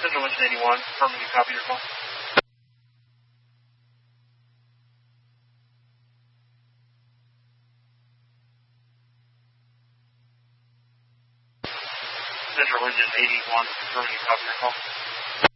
Central Engine 81, confirming you copy your call. Central Engine 81, confirming you copy your call.